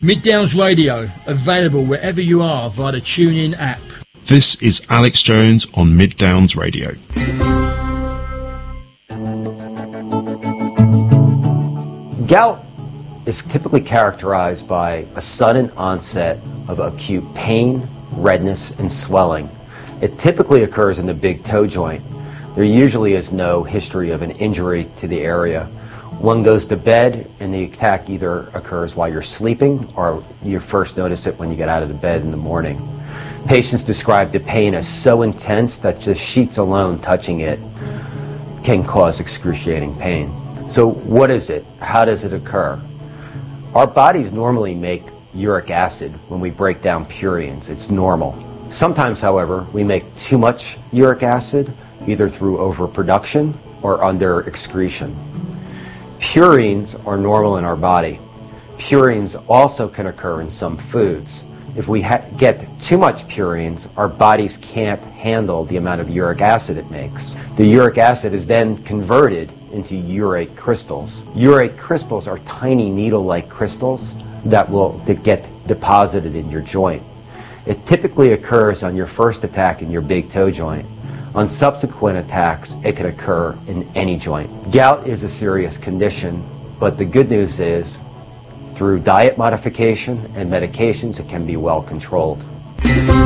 Mid Downs Radio, available wherever you are via the TuneIn app. This is Alex Jones on Mid Downs Radio. Gout is typically characterized by a sudden onset of acute pain, redness, and swelling. It typically occurs in the big toe joint. There usually is no history of an injury to the area. One goes to bed and the attack either occurs while you're sleeping or you first notice it when you get out of the bed in the morning. Patients describe the pain as so intense that just sheets alone touching it can cause excruciating pain. So what is it? How does it occur? Our bodies normally make uric acid when we break down purines. It's normal. Sometimes, however, we make too much uric acid, either through overproduction or under excretion. Purines are normal in our body. Purines also can occur in some foods. If we get too much purines, our bodies can't handle the amount of uric acid it makes. The uric acid is then converted into urate crystals. Urate crystals are tiny needle-like crystals that get deposited in your joint. It typically occurs on your first attack in your big toe joint. On subsequent attacks, it can occur in any joint. Gout is a serious condition, but the good news is, through diet modification and medications, it can be well controlled.